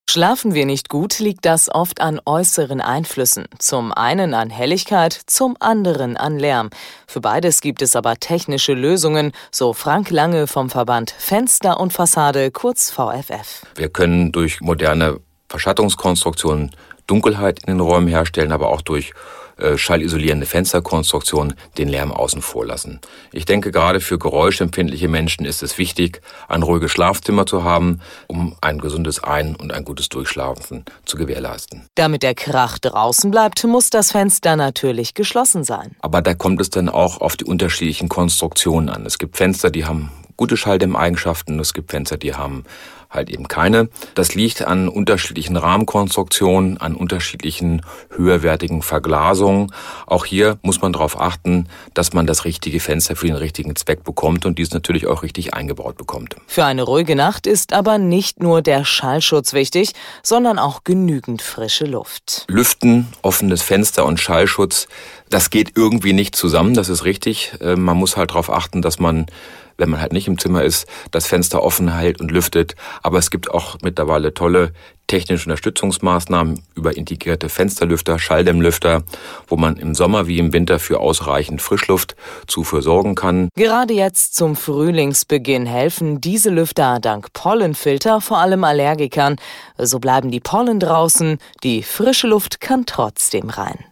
Schlafen wir nicht gut, liegt das oft an äußeren Einflüssen. Zum einen an Helligkeit, zum anderen an Lärm. Für beides gibt es aber technische Lösungen, so Frank Lange vom Verband Fenster und Fassade, kurz VFF. Wir können durch moderne Verschattungskonstruktionen Dunkelheit in den Räumen herstellen, aber auch durch schallisolierende Fensterkonstruktionen den Lärm außen vor lassen. Ich denke, gerade für geräuschempfindliche Menschen ist es wichtig, ein ruhiges Schlafzimmer zu haben, um ein gesundes Ein- und ein gutes Durchschlafen zu gewährleisten. Damit der Krach draußen bleibt, muss das Fenster natürlich geschlossen sein. Aber da kommt es dann auch auf die unterschiedlichen Konstruktionen an. Es gibt Fenster, die haben gute Schalldämmeigenschaften, es gibt Fenster, die haben halt eben keine. Das liegt an unterschiedlichen Rahmenkonstruktionen, an unterschiedlichen höherwertigen Verglasungen. Auch hier muss man darauf achten, dass man das richtige Fenster für den richtigen Zweck bekommt und dies natürlich auch richtig eingebaut bekommt. Für eine ruhige Nacht ist aber nicht nur der Schallschutz wichtig, sondern auch genügend frische Luft. Lüften, offenes Fenster und Schallschutz, das geht irgendwie nicht zusammen, das ist richtig. Man muss halt darauf achten, dass man, wenn man halt nicht im Zimmer ist, das Fenster offen hält und lüftet. Aber es gibt auch mittlerweile tolle technische Unterstützungsmaßnahmen über integrierte Fensterlüfter, Schalldämmlüfter, wo man im Sommer wie im Winter für ausreichend Frischluftzufuhr sorgen kann. Gerade jetzt zum Frühlingsbeginn helfen diese Lüfter dank Pollenfilter vor allem Allergikern. So bleiben die Pollen draußen, die frische Luft kann trotzdem rein.